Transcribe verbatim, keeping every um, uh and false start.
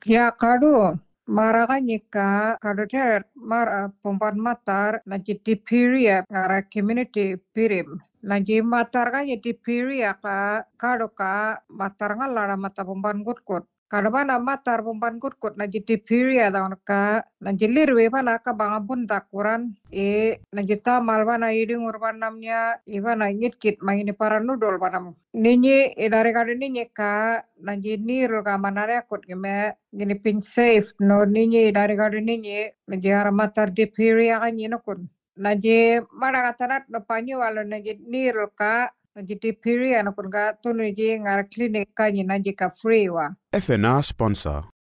Ya kadu marakanya ka kadu ter mar pumpan matar nanti dipiri ya ngara community pirim. Nanti matar kan ya dipiri ya ka kadu ka matar ngalara mata pumpan kutkut. Kadu mana matar pumpan kutkut nanti dipiri ya tahun ka nanti lirwe pana ka bangapun takuran e nanti tamal pana idi ngurban namnya ivana ngitkit maini para nudol panam. Ninyi idare kadu ninyi ka nanti nirul ka manare akut gime gini pin safe no ninyi dari kado ninyi naji matar di piri akan yino kun naji mara katanat no panyu walo naji nirul ka naji di piri ano kun ka tu naji ngar klinik ka naji ka free wa. F N R sponsor